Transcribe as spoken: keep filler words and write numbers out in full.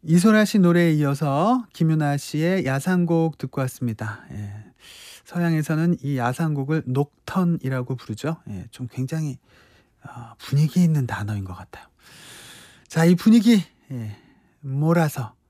이소라 씨 노래에 이어서 김유나 씨의 야상곡 듣고 왔습니다. 예. 서양에서는 이 야상곡을 녹턴이라고 부르죠. 예, 좀 굉장히 어 분위기 있는 단어인 것 같아요. 자, 이 분위기 예, 몰아서